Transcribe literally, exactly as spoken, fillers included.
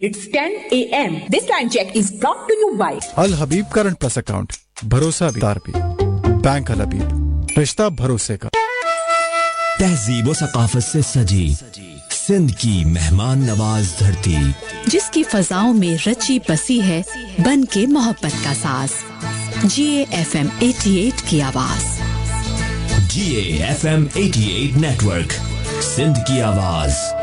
It's ten a m This time check is brought to you by Al Habib Current Plus account. भरोसा भी तार भी. Bank अल हबीब. रिश्ता भरोसे का. तहजीब व सकाफत से सजी सिंध की मेहमान नवाज धरती, जिसकी फजाओं में रची बसी है बन के मोहब्बत का साज. जी ए एफ एम अठासी की आवाज. जी ए एफ एम अठासी नेटवर्क, सिंध की आवाज.